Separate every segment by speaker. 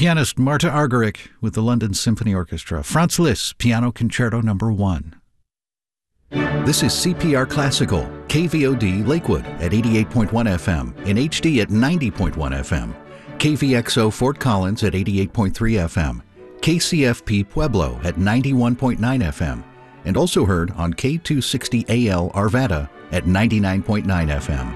Speaker 1: pianist Marta Argerich with the London Symphony Orchestra. Franz Liszt, Piano Concerto No. 1. This is CPR Classical, KVOD Lakewood at 88.1 FM, in HD at 90.1 FM, KVXO Fort Collins at 88.3 FM, KCFP Pueblo at 91.9 FM, and also heard on K260AL Arvada at 99.9 FM.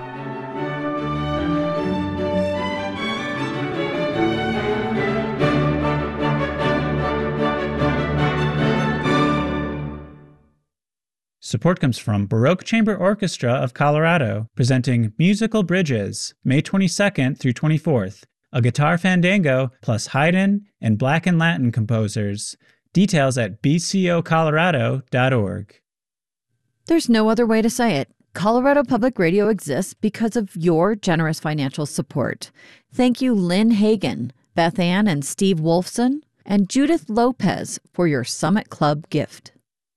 Speaker 2: Support comes from Baroque Chamber Orchestra of Colorado, presenting Musical Bridges, May 22nd through 24th, a guitar fandango plus Haydn and Black and Latin composers. Details at bcocolorado.org.
Speaker 3: There's no other way to say it. Colorado Public Radio exists because of your generous financial support. Thank you, Lynn Hagan, Beth Ann and Steve Wolfson, and Judith Lopez for your Summit Club gift.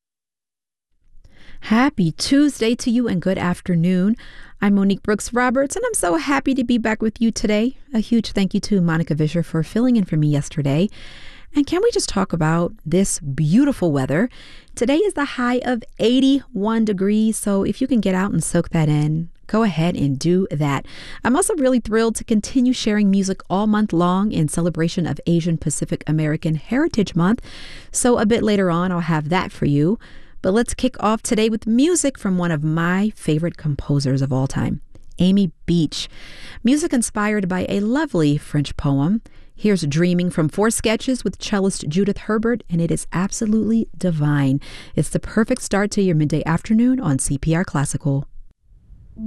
Speaker 4: Happy Tuesday to you and good afternoon. I'm Monique Brooks Roberts, and I'm so happy to be back with you today. A huge thank you to Monica Vischer for filling in for me yesterday. And can we just talk about this beautiful weather? Today is the high of 81 degrees, so if you can get out and soak that in, go ahead and do that. I'm also really thrilled to continue sharing music all month long in celebration of Asian Pacific American Heritage Month. So a bit later on, I'll have that for you. But let's kick off today with music from one of my favorite composers of all time, Amy Beach. Music inspired by a lovely French poem. Here's Dreaming from 4 Sketches with cellist Judith Herbert, and it is absolutely divine. It's the perfect start to your midday afternoon on CPR Classical.